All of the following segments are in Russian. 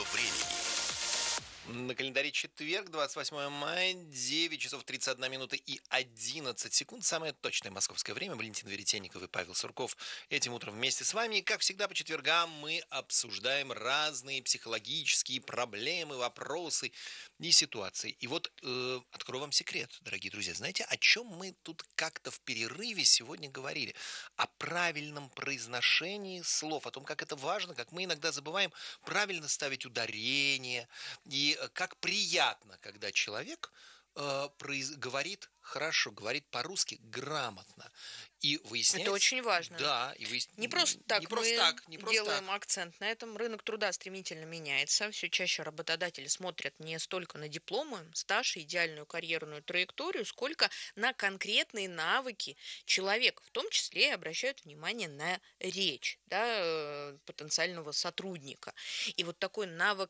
времени. На календаре четверг, 28 мая, 9 часов 31 минута и 11 секунд. Самое точное московское время. Валентин Веретенников и Павел Сурков этим утром вместе с вами. И, как всегда, по четвергам мы обсуждаем разные психологические проблемы, вопросы и ситуации. И вот открою вам секрет, дорогие друзья. Знаете, о чем мы тут как-то в перерыве сегодня говорили? О правильном произношении слов, о том, как это важно, как мы иногда забываем правильно ставить ударение, и как приятно, когда человек говорит хорошо, говорит по-русски грамотно. И Это выясняется, очень важно. да, Не просто не так просто мы так, не просто так. делаем акцент на этом. Рынок труда стремительно меняется. Все чаще работодатели смотрят не столько на дипломы, стаж и идеальную карьерную траекторию, сколько на конкретные навыки человека. В том числе и обращают внимание на речь, да, потенциального сотрудника. И вот такой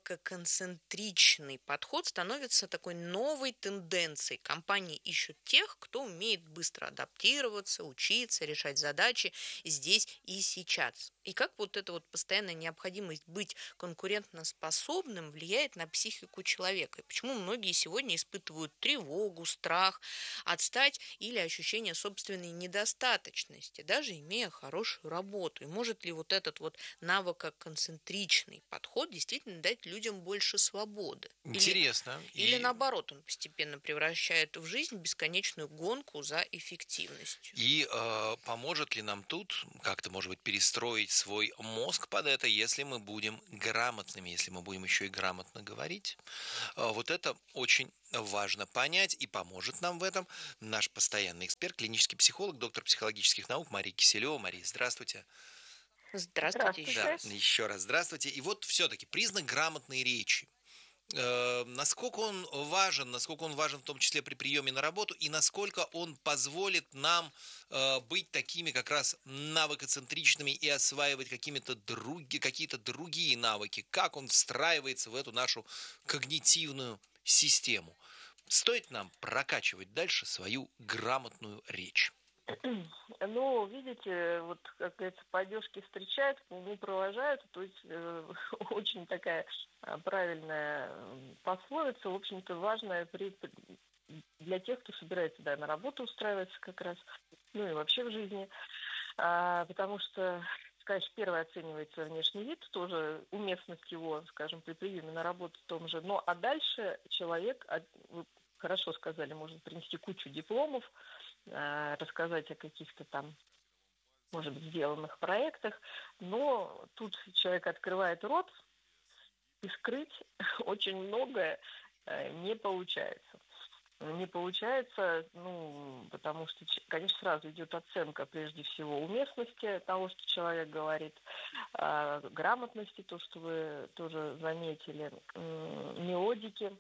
навыкоконцентричный подход становится такой новой тенденцией. Компании ищут тех, кто умеет быстро адаптироваться, учиться, решать задачи здесь и сейчас. И как вот эта вот постоянная необходимость быть конкурентоспособным влияет на психику человека. И почему многие сегодня испытывают тревогу, страх, отстать или ощущение собственной недостаточности, даже имея хорошую работу. И может ли вот этот вот навыкоконцентричный подход действительно дать людям больше свободы? Интересно. Или И наоборот, он постепенно превращает в жизнь бесконечную гонку за эффективностью. поможет ли нам тут как-то, может быть, перестроить свой мозг под это, если мы будем грамотными, если мы будем еще и грамотно говорить? Вот это очень важно понять, и поможет нам в этом наш постоянный эксперт, клинический психолог, доктор психологических наук Мария Киселева. Мария, здравствуйте. Здравствуйте еще Да, Здравствуйте. раз. еще раз здравствуйте. И вот все-таки признак грамотной речи. Насколько он важен в том числе при приеме на работу, и насколько он позволит нам быть такими как раз навыкоцентричными и осваивать какие-то другие навыки, как он встраивается в эту нашу когнитивную систему. Стоит нам прокачивать дальше свою грамотную речь. Ну, видите, вот, как говорится, по одежке встречают, к нему провожают, то есть очень такая правильная пословица, в общем-то, важная для тех, кто собирается, да, на работу устраиваться как раз, ну и вообще в жизни, потому что, конечно, первое оценивается внешний вид, тоже уместность его, скажем, при приеме на работу в том же, ну а дальше человек, вы хорошо сказали, может принести кучу дипломов, рассказать о каких-то там, может быть, сделанных проектах, но тут человек открывает рот, и скрыть очень многое не получается. Не получается, ну, потому что, конечно, сразу идет оценка, прежде всего, уместности того, что человек говорит, грамотности, то, что вы тоже заметили, мелодики.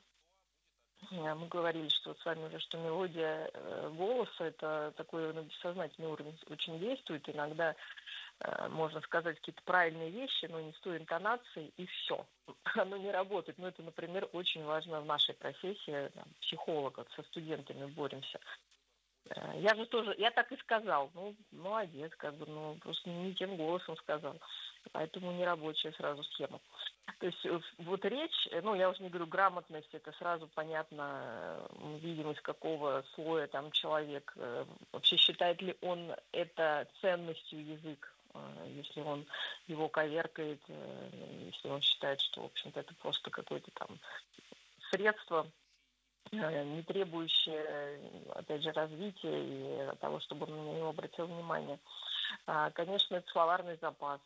Мы говорили, что с вами уже, что мелодия голоса – это такой на бессознательный уровень очень действует. Иногда можно сказать какие-то правильные вещи, но не с той интонацией, и все. Оно не работает. Но это, например, очень важно в нашей профессии, там, психолога, со студентами боремся. Я же тоже, я так и сказал, ну, молодец, как бы, ну, просто не тем голосом сказал. Поэтому нерабочая сразу схема. То есть вот речь, ну, я уже не говорю грамотность, это сразу понятно, мы видим, из какого слоя там человек, вообще считает ли он это ценностью язык, если он его коверкает, если он считает, что, в общем-то, это просто какое-то там средство, не требующее, опять же, развития и того, чтобы он на него обратил внимание. Конечно, это словарный запас,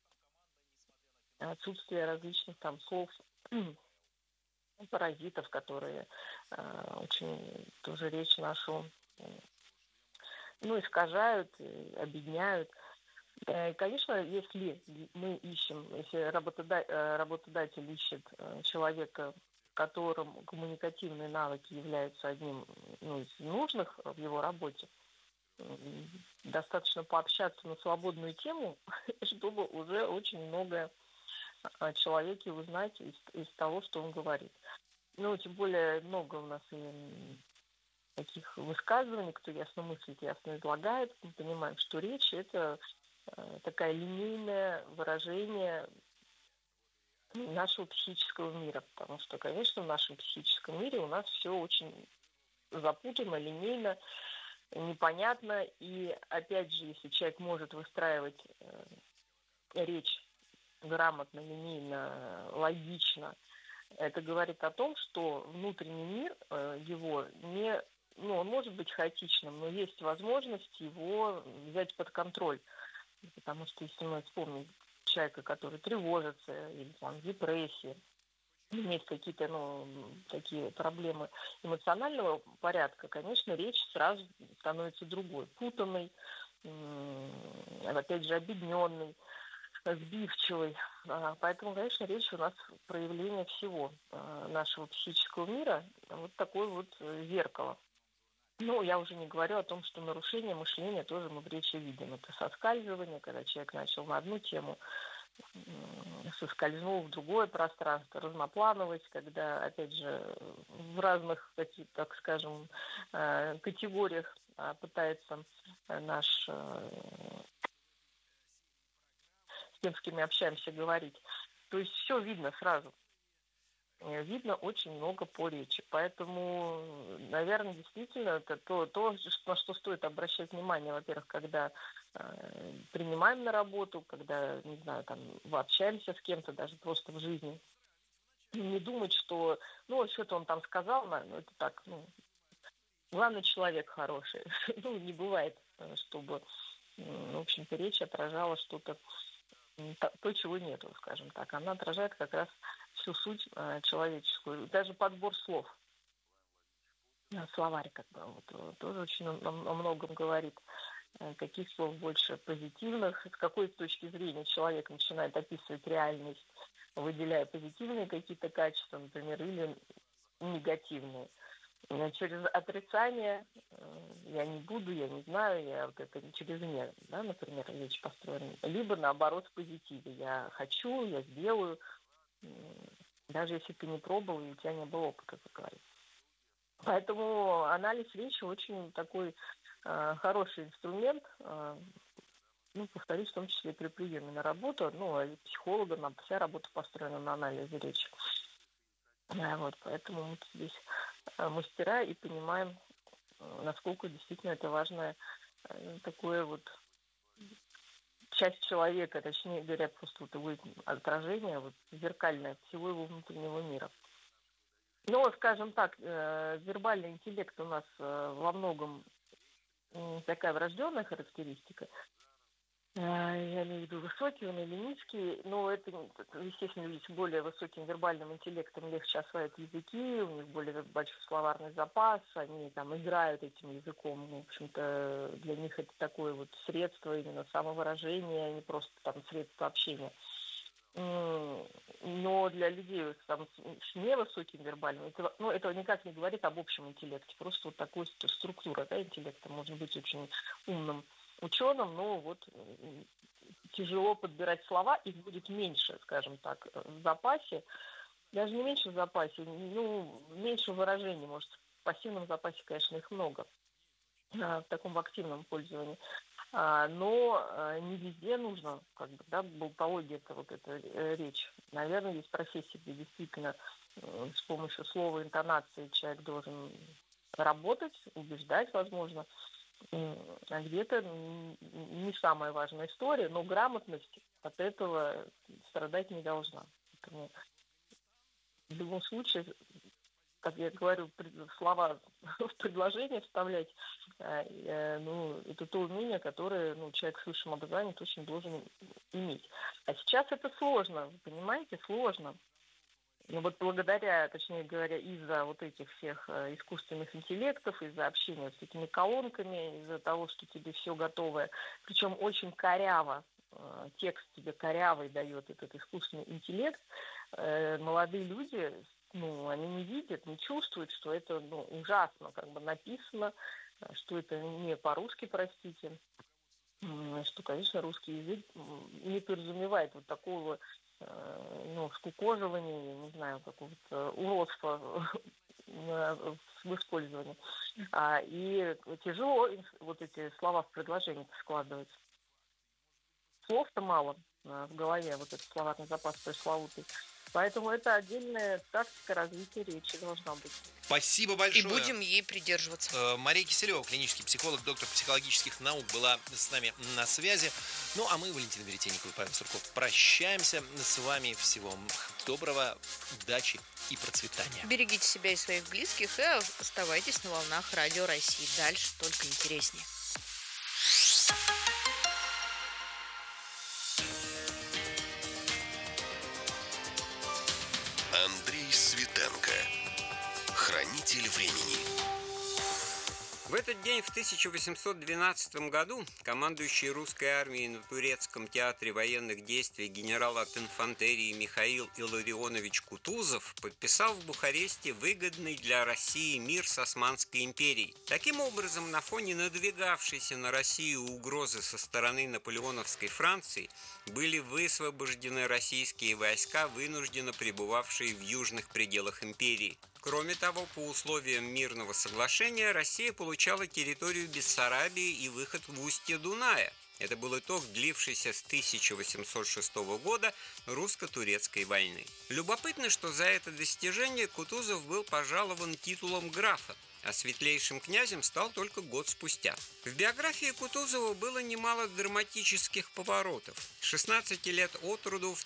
отсутствие различных там слов, паразитов, которые очень тоже речь нашу, ну, искажают, объединяют. Конечно, если мы ищем, если работодатель ищет человека, в котором коммуникативные навыки являются одним, ну, из нужных в его работе, достаточно пообщаться на свободную тему, чтобы уже очень многое о человеке узнать из того, что он говорит. Ну, тем более много у нас и таких высказываний, кто ясно мыслит, ясно излагает. Мы понимаем, что речь – это такая линейное выражение нашего психического мира, потому что, конечно, в нашем психическом мире у нас все очень запутанно, линейно, непонятно, и опять же, если человек может выстраивать речь грамотно, линейно, логично, это говорит о том, что внутренний мир его не, ну, он может быть хаотичным, но есть возможность его взять под контроль. Потому что если мы вспомним человека, который тревожится или там в депрессии, имеет какие-то, ну, такие проблемы эмоционального порядка, конечно, речь сразу становится другой, путанной, опять же, обедненной, сбивчивой. Поэтому, конечно, речь у нас проявление всего нашего психического мира, вот такое вот зеркало. Ну, я уже не говорю о том, что нарушение мышления тоже мы в речи видим. Это соскальзывание, когда человек начал на одну тему, соскользнул в другое пространство, разноплановость, когда, опять же, в разных, так скажем, категориях пытается наш, с тем, с кем мы общаемся, говорить. То есть все видно сразу. Видно очень много по речи. Поэтому, наверное, действительно, это то, на что стоит обращать внимание, во-первых, когда принимаем на работу, когда, не знаю, там, общаемся с кем-то, даже просто в жизни. Не думать, что, ну, что-то он там сказал, ну, это так, ну, главный человек хороший. Ну, не бывает, чтобы, в общем-то, речь отражала что-то, то, чего нету, скажем так. Она отражает как раз всю суть человеческую. Даже подбор слов. Словарь как бы тоже очень о многом говорит. Каких слов больше позитивных, с какой точки зрения человек начинает описывать реальность, выделяя позитивные какие-то качества, например, или негативные. Через отрицание я не буду, я не знаю, я вот это через «не», да, например, речь построена. Либо наоборот в позитиве. Я хочу, я сделаю, даже если ты не пробовал и у тебя не было опыта, как говорится. Поэтому анализ речи очень такой хороший инструмент, ну, повторюсь, в том числе и при приеме на работу. Ну, а психолога, вся работа построена на анализе речи. Вот, поэтому мы здесь мастера и понимаем, насколько действительно это важное такое вот часть человека, точнее говоря, просто вот его отражение, вот зеркальное всего его внутреннего мира. Ну, скажем так, вербальный интеллект у нас во многом такая врожденная характеристика. Я имею в виду высокий он или низкий, но это, естественно, люди с более высоким вербальным интеллектом легче осваивают языки, у них более большой словарный запас, они там играют этим языком, в общем-то, для них это такое вот средство именно самовыражения, а не просто там средство общения. Но для людей там, с невысоким вербальным, этого никак не говорит об общем интеллекте, просто вот такой структура, да, интеллекта. Можно быть очень умным ученым, но вот тяжело подбирать слова, их будет меньше, скажем так, в запасе. Даже не меньше в запасе, ну, меньше выражений, может, в пассивном запасе, конечно, их много, в таком активном пользовании. Но не везде нужно, как бы, да, болтология, это вот эта речь. Наверное, есть профессии, где действительно с помощью слова, интонации человек должен работать, убеждать, возможно. А где-то не самая важная история, но грамотность от этого страдать не должна. Поэтому в любом случае, как я говорю, слова в предложение вставлять, ну, это то умение, которое, ну, человек с высшим образованием точно должен иметь. А сейчас это сложно, вы понимаете, сложно. Ну вот благодаря, точнее говоря, из-за вот этих всех искусственных интеллектов, из-за общения с этими колонками, из-за того, что тебе все готовое, причем очень коряво, текст тебе корявый дает этот искусственный интеллект, молодые люди, ну, они не видят, не чувствуют, что это, ну, ужасно как бы написано, что это не по-русски, простите, что, конечно, русский язык не подразумевает вот такого, ну, скукоживания, не знаю, какого-то уродства в использовании. И тяжело вот эти слова в предложениях складывать. Слов-то мало в голове, вот этот словарный запас пресловутый. Поэтому это отдельная тактика развития речи должна быть. Спасибо И большое. будем ей придерживаться. Мария Киселева, клинический психолог, доктор психологических наук, была с нами на связи. Ну, а мы, Валентин Веретенников и Павел Сурков, прощаемся с вами. Всего доброго, удачи и процветания. Берегите себя и своих близких и оставайтесь на волнах Радио России. Дальше только интереснее. Андрей Светенко. Хранитель времени. В этот день, в 1812 году, командующий русской армией на Турецком театре военных действий генерал от инфантерии Михаил Илларионович Кутузов подписал в Бухаресте выгодный для России мир с Османской империей. Таким образом, на фоне надвигавшейся на Россию угрозы со стороны наполеоновской Франции были высвобождены российские войска, вынужденно пребывавшие в южных пределах империи. Кроме того, по условиям мирного соглашения Россия получала территорию Бессарабии и выход в устье Дуная. Это был итог длившейся с 1806 года русско-турецкой войны. Любопытно, что за это достижение Кутузов был пожалован титулом графа, а светлейшим князем стал только год спустя. В биографии Кутузова было немало драматических поворотов. С 16 лет от роду в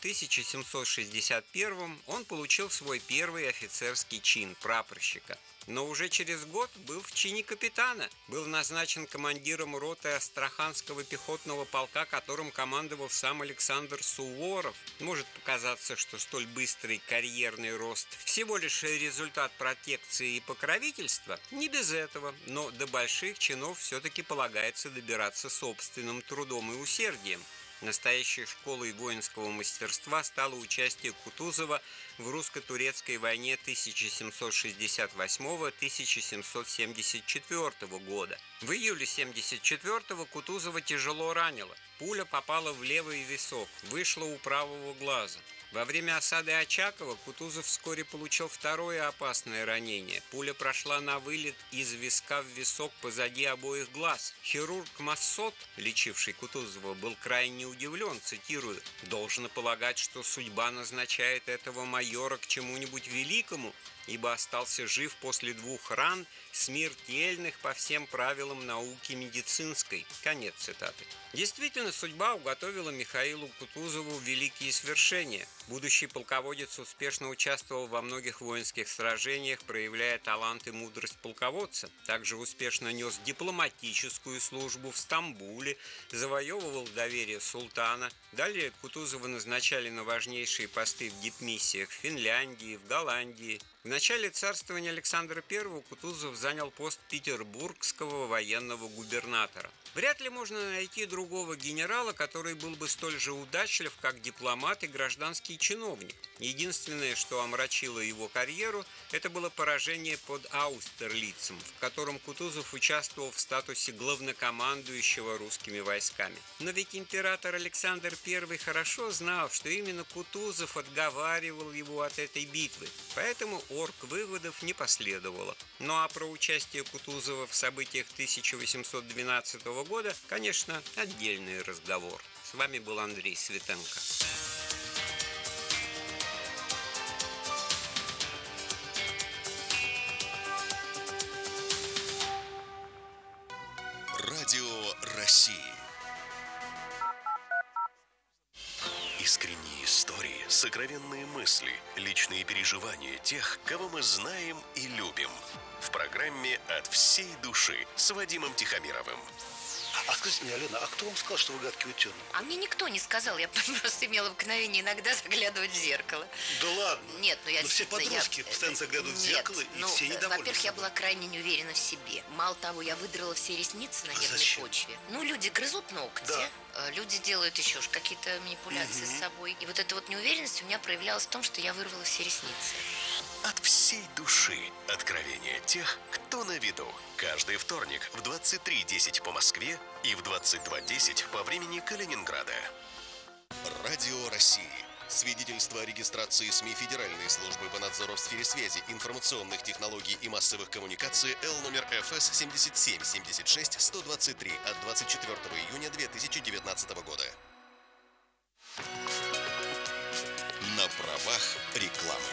1761 он получил свой первый офицерский чин прапорщика. Но уже через год был в чине капитана, был назначен командиром роты Астраханского пехотного полка, которым командовал сам Александр Суворов. Может показаться, что столь быстрый карьерный рост всего лишь результат протекции и покровительства. Не без этого, но до больших чинов все-таки полагается добираться собственным трудом и усердием. Настоящей школой воинского мастерства стало участие Кутузова в русско-турецкой войне 1768-1774 года. В июле 1774 Кутузова тяжело ранило. Пуля попала в левый висок, вышла у правого глаза. Во время осады Очакова Кутузов вскоре получил второе опасное ранение. Пуля прошла на вылет из виска в висок позади обоих глаз. Хирург Массот, лечивший Кутузова, был крайне удивлен, цитирую: «Должно полагать, что судьба назначает этого майора к чему-нибудь великому, ибо остался жив после 2 ран, смертельных по всем правилам науки медицинской». Конец цитаты. Действительно, судьба уготовила Михаилу Кутузову великие свершения. Будущий полководец успешно участвовал во многих воинских сражениях, проявляя талант и мудрость полководца. Также успешно нес дипломатическую службу в Стамбуле, завоевывал доверие султана. Далее Кутузова назначали на важнейшие посты в дипмиссиях в Финляндии, в Голландии. В начале царствования Александра I Кутузов занял пост петербургского военного губернатора. Вряд ли можно найти другого генерала, который был бы столь же удачлив, как дипломат и гражданский чиновник. Единственное, что омрачило его карьеру, это было поражение под Аустерлицем, в котором Кутузов участвовал в статусе главнокомандующего русскими войсками. Но ведь император Александр I хорошо знал, что именно Кутузов отговаривал его от этой битвы, поэтому орг-выводов не последовало. Ну а про участие Кутузова в событиях 1812 года, конечно, отдельный разговор. С вами был Андрей Светенко. Радио России. Искренние истории, сокровенные мысли, личные переживания тех, кого мы знаем и любим. В программе «От всей души» с Вадимом Тихомировым. А скажите мне, Алена, а кто вам сказал, что вы гадкий утенок? А мне никто не сказал, я просто имела обыкновение иногда заглядывать в зеркало. Да ладно? Нет, ну я все подростки постоянно заглядывают в зеркало, и все недовольны. Во-первых, я была крайне не уверена в себе. Мало того, я выдрала все ресницы на нервной почве. Ну, люди грызут ногти, да. Люди делают еще какие-то манипуляции с собой. И вот эта вот неуверенность у меня проявлялась в том, что я вырвала все ресницы. От всей души. Откровения тех, кто на виду. Каждый вторник в 23:10 по Москве и в 22:10 по времени Калининграда. Радио России. Свидетельство о регистрации СМИ Федеральной службы по надзору в сфере связи, информационных технологий и массовых коммуникаций Л номер ФС 77-76-123 от 24 июня 2019 года. на правах рекламы.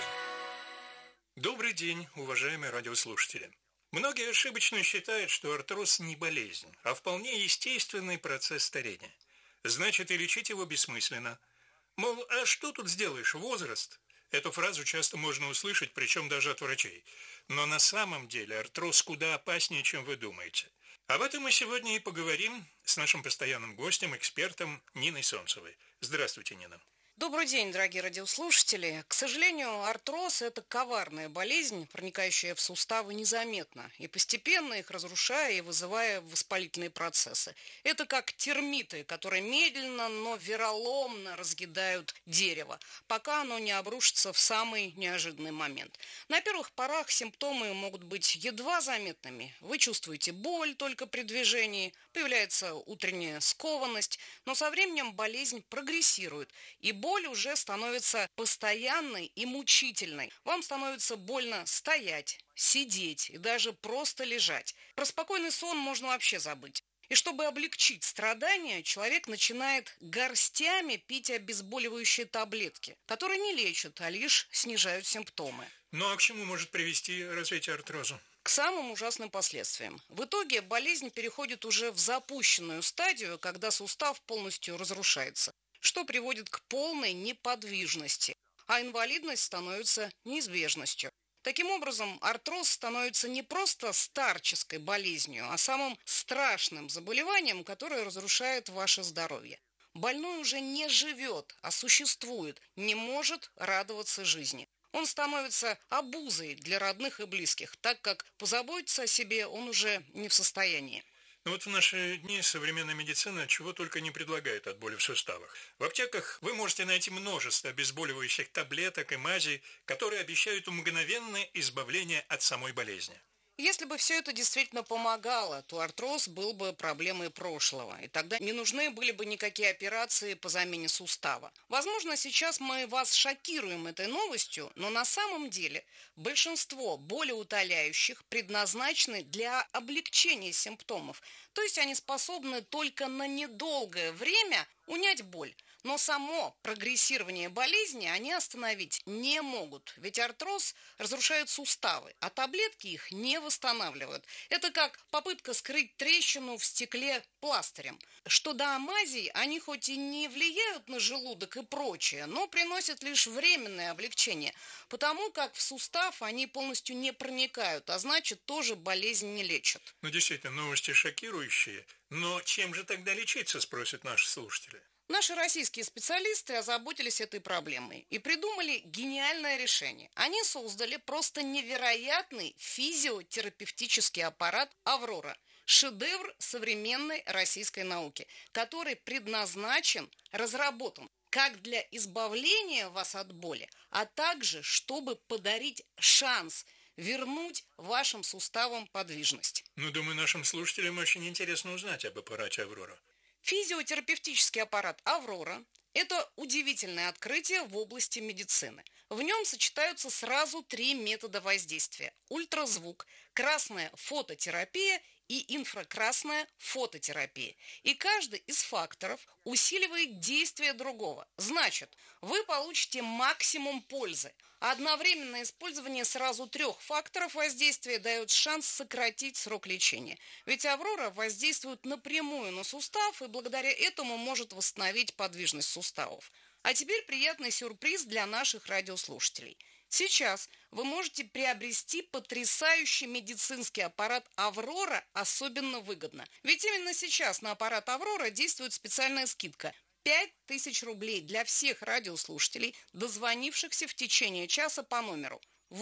Добрый день, уважаемые радиослушатели. Многие ошибочно считают, что артроз не болезнь, а вполне естественный процесс старения. Значит, и лечить его бессмысленно. Мол, а что тут сделаешь, возраст? Эту фразу часто можно услышать, причем даже от врачей. Но на самом деле артроз куда опаснее, чем вы думаете. Об этом мы сегодня и поговорим с нашим постоянным гостем, экспертом Ниной Солнцевой. Здравствуйте, Нина. Добрый день, дорогие радиослушатели. К сожалению, артроз – это коварная болезнь, проникающая в суставы незаметно и постепенно их разрушая и вызывая воспалительные процессы. Это как термиты, которые медленно, но вероломно разъедают дерево, пока оно не обрушится в самый неожиданный момент. На первых порах симптомы могут быть едва заметными. Вы чувствуете боль только при движении, появляется утренняя скованность, но со временем болезнь прогрессирует, и боль уже становится постоянной и мучительной. Вам становится больно стоять, сидеть и даже просто лежать. Про спокойный сон можно вообще забыть. И чтобы облегчить страдания, человек начинает горстями пить обезболивающие таблетки, которые не лечат, а лишь снижают симптомы. Ну а к чему может привести развитие артроза? К самым ужасным последствиям. В итоге болезнь переходит уже в запущенную стадию, когда сустав полностью разрушается, что приводит к полной неподвижности, а инвалидность становится неизбежностью. Таким образом, артроз становится не просто старческой болезнью, а самым страшным заболеванием, которое разрушает ваше здоровье. Больной уже не живет, а существует, не может радоваться жизни. Он становится обузой для родных и близких, так как позаботиться о себе он уже не в состоянии. Ну вот в наши дни современная медицина чего только не предлагает от боли в суставах. В аптеках вы можете найти множество обезболивающих таблеток и мазей, которые обещают мгновенное избавление от самой болезни. Если бы все это действительно помогало, то артроз был бы проблемой прошлого, и тогда не нужны были бы никакие операции по замене сустава. Возможно, сейчас мы вас шокируем этой новостью, но на самом деле большинство болеутоляющих предназначены для облегчения симптомов, то есть они способны только на недолгое время унять боль. Но само прогрессирование болезни они остановить не могут, ведь артроз разрушает суставы, а таблетки их не восстанавливают. Это как попытка скрыть трещину в стекле пластырем. Что до мазей, они хоть и не влияют на желудок и прочее, но приносят лишь временное облегчение, потому как в сустав они полностью не проникают, а значит тоже болезнь не лечат. Ну действительно, новости шокирующие, но чем же тогда лечиться, спросят наши слушатели. Наши российские специалисты озаботились этой проблемой и придумали гениальное решение. Они создали просто невероятный физиотерапевтический аппарат «Аврора». Шедевр современной российской науки, который предназначен, разработан как для избавления вас от боли, а также чтобы подарить шанс вернуть вашим суставам подвижность. Ну, думаю, нашим слушателям очень интересно узнать об аппарате «Аврора». Физиотерапевтический аппарат «Аврора» – это удивительное открытие в области медицины. В нем сочетаются сразу 3 метода воздействия – ультразвук, красная фототерапия и инфракрасная фототерапия. И каждый из факторов усиливает действие другого. Значит, вы получите максимум пользы. А одновременное использование сразу 3 факторов воздействия дает шанс сократить срок лечения. Ведь «Аврора» воздействует напрямую на сустав и благодаря этому может восстановить подвижность суставов. А теперь приятный сюрприз для наших радиослушателей. Сейчас вы можете приобрести потрясающий медицинский аппарат «Аврора» особенно выгодно. Ведь именно сейчас на аппарат «Аврора» действует специальная скидка – 5000 рублей для всех радиослушателей, дозвонившихся в течение часа по номеру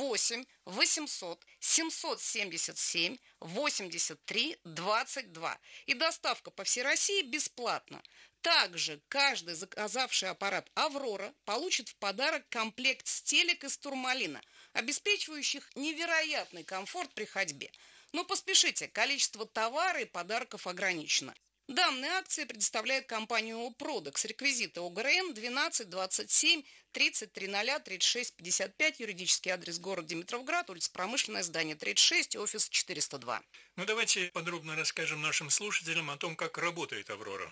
8 800 777 83 22. И доставка по всей России бесплатна. Также каждый заказавший аппарат «Аврора» получит в подарок комплект стелек из турмалина, обеспечивающих невероятный комфорт при ходьбе. Но поспешите, количество товара и подарков ограничено. Данные акции предоставляет компания «Опродекс». Реквизиты ОГРН 12 27 33 00 36 55, юридический адрес город Димитровград, улица Промышленная, здание 36, офис 402. Ну давайте подробно расскажем нашим слушателям о том, как работает «Аврора».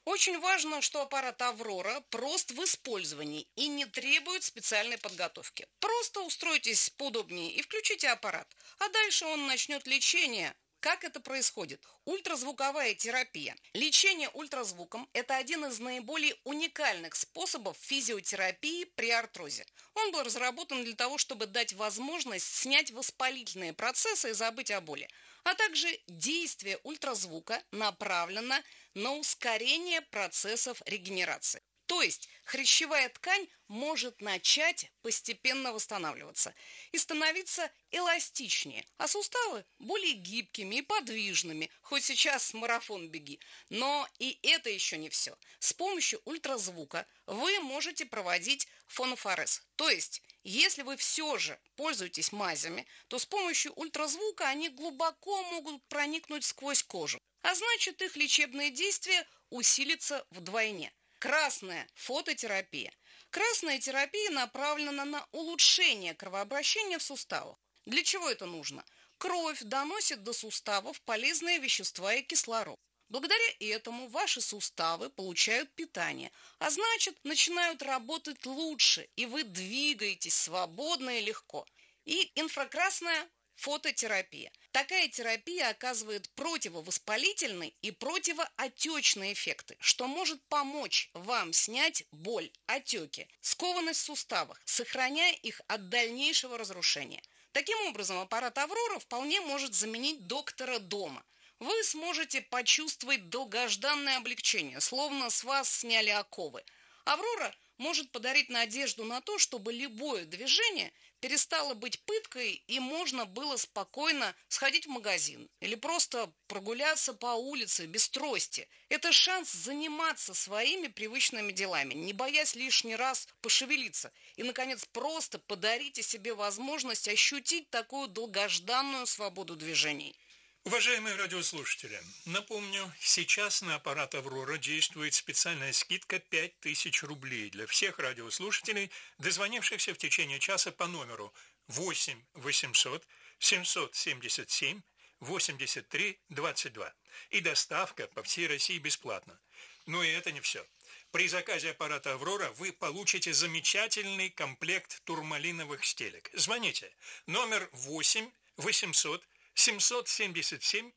Очень важно, что аппарат «Аврора» прост в использовании и не требует специальной подготовки. Просто устройтесь поудобнее и включите аппарат, а дальше он начнет лечение. Как это происходит? Ультразвуковая терапия. Лечение ультразвуком – это один из наиболее уникальных способов физиотерапии при артрозе. Он был разработан для того, чтобы дать возможность снять воспалительные процессы и забыть о боли. А также действие ультразвука направлено на ускорение процессов регенерации. То есть хрящевая ткань может начать постепенно восстанавливаться и становиться эластичнее, а суставы более гибкими и подвижными, хоть сейчас марафон беги. Но и это еще не все. С помощью ультразвука вы можете проводить фонофорез. То есть, если вы все же пользуетесь мазями, то с помощью ультразвука они глубоко могут проникнуть сквозь кожу. А значит, их лечебное действие усилится вдвойне. Красная фототерапия. Красная терапия направлена на улучшение кровообращения в суставах. Для чего это нужно? Кровь доносит до суставов полезные вещества и кислород. Благодаря этому ваши суставы получают питание, а значит, начинают работать лучше, и вы двигаетесь свободно и легко. И инфракрасная фототерапия. Такая терапия оказывает противовоспалительные и противоотечные эффекты, что может помочь вам снять боль, отеки, скованность в суставах, сохраняя их от дальнейшего разрушения. Таким образом, аппарат «Аврора» вполне может заменить доктора дома. Вы сможете почувствовать долгожданное облегчение, словно с вас сняли оковы. «Аврора» может подарить надежду на то, чтобы любое движение перестало быть пыткой и можно было спокойно сходить в магазин или просто прогуляться по улице без трости. Это шанс заниматься своими привычными делами, не боясь лишний раз пошевелиться. И, наконец, просто подарите себе возможность ощутить такую долгожданную свободу движений. Уважаемые радиослушатели, напомню, сейчас на аппарат «Аврора» действует специальная скидка 5000 рублей для всех радиослушателей, дозвонившихся в течение часа по номеру 8 800 777 83 22. И доставка по всей России бесплатна. Но и это не все. При заказе аппарата «Аврора» вы получите замечательный комплект турмалиновых стелек. Звоните. Номер 8 800 777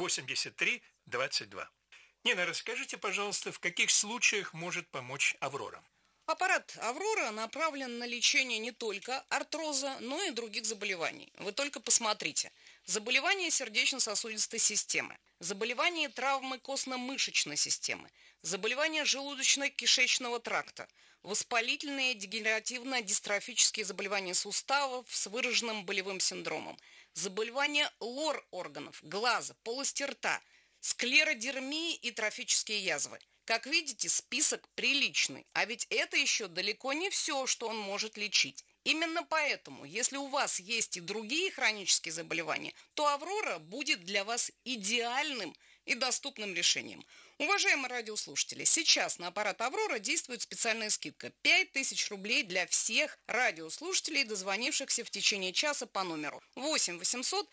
83 22. Нина, расскажите, пожалуйста, в каких случаях может помочь «Аврора»? Аппарат «Аврора» направлен на лечение не только артроза, но и других заболеваний. Вы только посмотрите. Заболевания сердечно-сосудистой системы, заболевания травмы костно-мышечной системы, заболевания желудочно-кишечного тракта, воспалительные дегенеративно-дистрофические заболевания суставов с выраженным болевым синдромом, заболевания лор-органов, глаза, полости рта, склеродермии и трофические язвы. Как видите, список приличный, а ведь это еще далеко не все, что он может лечить. Именно поэтому, если у вас есть и другие хронические заболевания, то «Аврора» будет для вас идеальным и доступным решением. Уважаемые радиослушатели, сейчас на аппарат «Аврора» действует специальная скидка 5000 рублей для всех радиослушателей, дозвонившихся в течение часа по номеру 8 800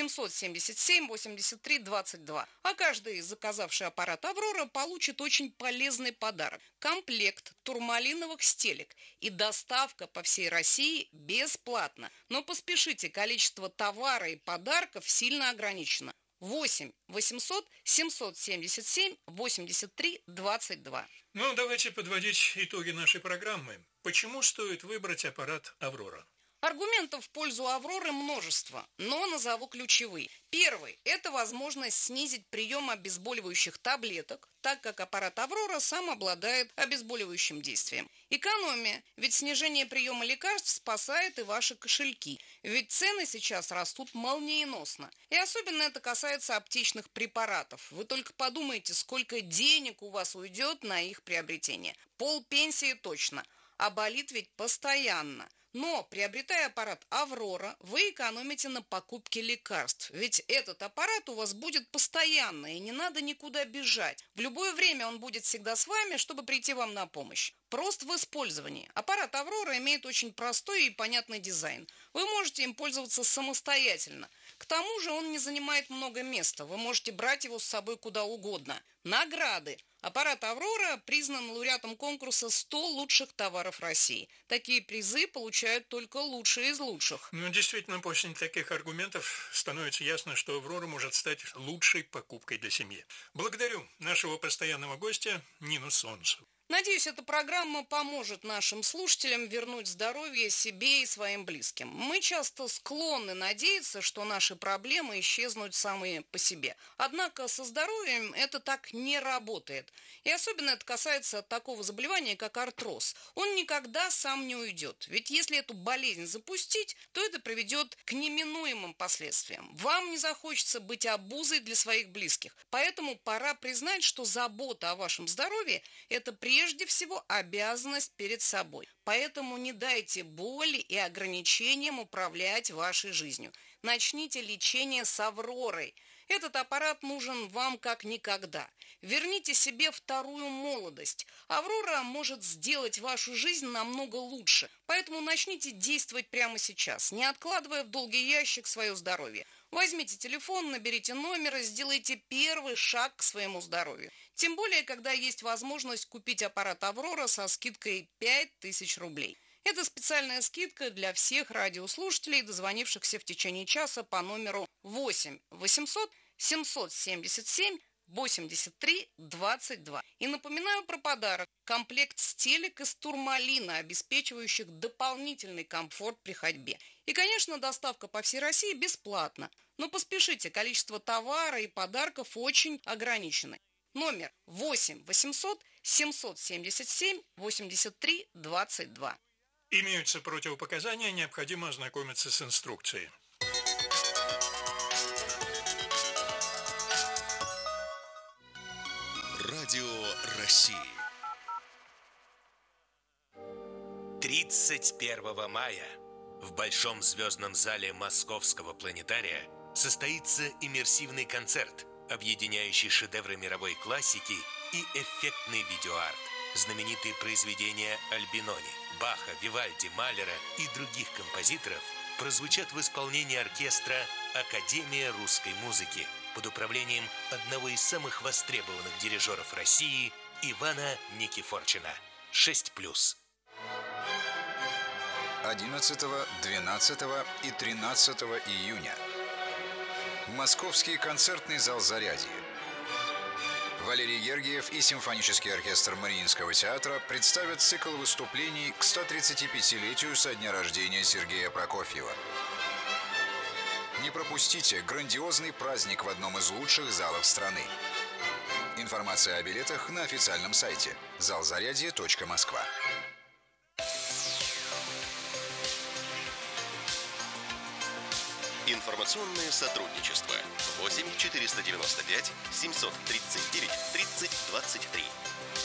777 83 22. А каждый, заказавший аппарат «Аврора», получит очень полезный подарок – комплект турмалиновых стелек и доставка по всей России бесплатно. Но поспешите, количество товара и подарков сильно ограничено. 8 800 777 83 22. Ну, давайте подводить итоги нашей программы. Почему стоит выбрать аппарат «Аврора»? Аргументов в пользу «Авроры» множество, но назову ключевые. Первый – это возможность снизить прием обезболивающих таблеток, так как аппарат «Аврора» сам обладает обезболивающим действием. Экономия, ведь снижение приема лекарств спасает и ваши кошельки, ведь цены сейчас растут молниеносно. И особенно это касается аптечных препаратов. Вы только подумайте, сколько денег у вас уйдет на их приобретение. Полпенсии точно, а болит ведь постоянно. Но, приобретая аппарат «Аврора», вы экономите на покупке лекарств. Ведь этот аппарат у вас будет постоянно, и не надо никуда бежать. В любое время он будет всегда с вами, чтобы прийти вам на помощь. прост в использовании. Аппарат «Аврора» имеет очень простой и понятный дизайн. Вы можете им пользоваться самостоятельно. К тому же он не занимает много места. Вы можете брать его с собой куда угодно. Награды. Аппарат «Аврора» признан лауреатом конкурса «100 лучших товаров России». Такие призы получают только лучшие из лучших. Ну, действительно, после таких аргументов становится ясно, что «Аврора» может стать лучшей покупкой для семьи. Благодарю нашего постоянного гостя Нину Солнцеву. Надеюсь, эта программа поможет нашим слушателям вернуть здоровье себе и своим близким. Мы часто склонны надеяться, что наши проблемы исчезнут сами по себе. Однако со здоровьем это так не работает. И особенно это касается такого заболевания, как артроз. Он никогда сам не уйдет. Ведь если эту болезнь запустить, то это приведет к неминуемым последствиям. Вам не захочется быть обузой для своих близких. Поэтому пора признать, что забота о вашем здоровье – это прежде всего обязанность перед собой. Поэтому не дайте боли и ограничениям управлять вашей жизнью. Начните лечение с «Авророй». Этот аппарат нужен вам как никогда. Верните себе вторую молодость. «Аврора» может сделать вашу жизнь намного лучше. Поэтому начните действовать прямо сейчас, не откладывая в долгий ящик свое здоровье. Возьмите телефон, наберите номер и сделайте первый шаг к своему здоровью. Тем более, когда есть возможность купить аппарат «Аврора» со скидкой 5000 рублей. Это специальная скидка для всех радиослушателей, дозвонившихся в течение часа по номеру 8 800 777 83 22. И напоминаю про подарок. Комплект стелек из турмалина, обеспечивающих дополнительный комфорт при ходьбе. И, конечно, доставка по всей России бесплатна. Но поспешите, количество товара и подарков очень ограничено. Номер 8 800 777 83 22. Имеются противопоказания, необходимо ознакомиться с инструкцией. Радио России. 31 мая в Большом звездном зале Московского планетария состоится иммерсивный концерт, объединяющий шедевры мировой классики и эффектный видеоарт. Знаменитые произведения Альбинони, Баха, Вивальди, Малера и других композиторов прозвучат в исполнении оркестра «Академия русской музыки» под управлением одного из самых востребованных дирижеров России Ивана Никифорчина. 6+. 11, 12 и 13 июня. Московский концертный зал «Зарядье». Валерий Гергиев и симфонический оркестр Мариинского театра представят цикл выступлений к 135-летию со дня рождения Сергея Прокофьева. Не пропустите грандиозный праздник в одном из лучших залов страны. Информация о билетах на официальном сайте залзарядье.москва. Информационное сотрудничество. 8 495 739 30 23.